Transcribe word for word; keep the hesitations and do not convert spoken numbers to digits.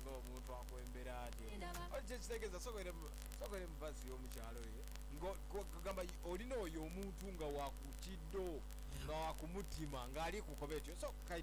so omuntu akwembera ati oje kitegeeza sokole sokole mbazi y'omukyalo ye ng'ogamba olina oyo omuntu nga wakutiddo nga wakumutima ng'ali kukoba etyo so